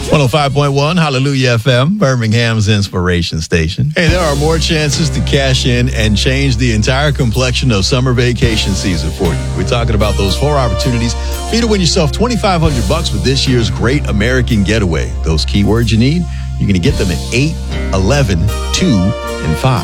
105.1 Hallelujah FM, Birmingham's inspiration station. Hey, there are more chances to cash in and change the entire complexion of summer vacation season for you. We're talking about those 4 opportunities for you to win yourself $2,500 with this year's Great American Getaway. Those keywords you need, you're going to get them at 8, 11, 2, and 5.